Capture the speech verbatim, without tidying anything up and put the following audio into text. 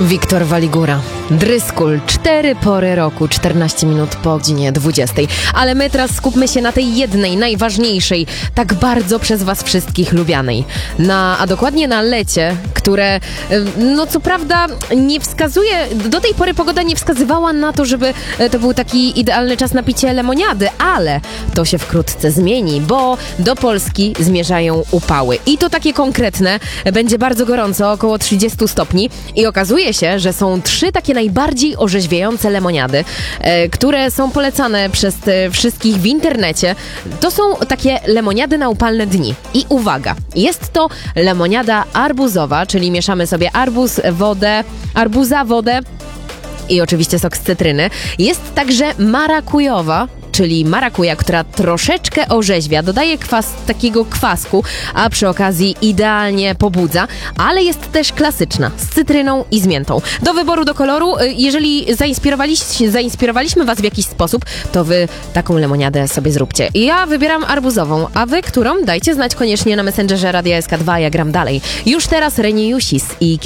Wiktor Waligura. Dryskul. Cztery pory roku, czternaście minut po godzinie dwudziestej. Ale my teraz skupmy się na tej jednej, najważniejszej, tak bardzo przez was wszystkich lubianej. Na, a dokładnie na lecie, które, no co prawda nie wskazuje, do tej pory pogoda nie wskazywała na to, żeby to był taki idealny czas na picie lemoniady, ale to się wkrótce zmieni, bo do Polski zmierzają upały. I to takie konkretne, będzie bardzo gorąco, około trzydzieści stopni i okazuje się, że są trzy takie najbardziej orzeźwiające lemoniady, e, które są polecane przez e, wszystkich w internecie. To są takie lemoniady na upalne dni. I uwaga, jest to lemoniada arbuzowa, czyli mieszamy sobie arbuz, wodę, arbuza, wodę i oczywiście sok z cytryny. Jest także marakujowa, czyli marakuja, która troszeczkę orzeźwia, dodaje kwas, takiego kwasku, a przy okazji idealnie pobudza, ale jest też klasyczna, z cytryną i z miętą. Do wyboru, do koloru, jeżeli zainspirowaliście, zainspirowaliśmy was w jakiś sposób, to wy taką lemoniadę sobie zróbcie. Ja wybieram arbuzową, a wy którą? Dajcie znać koniecznie na Messengerze Radia S K dwa, ja gram dalej. Już teraz Reniusis i